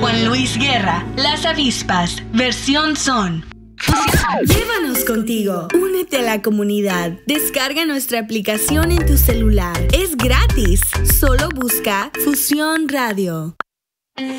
Con Luis Guerra, Las Avispas, versión son. Llévanos contigo. Únete a la comunidad. Descarga nuestra aplicación en tu celular. Es gratis. Solo busca Fusión Radio.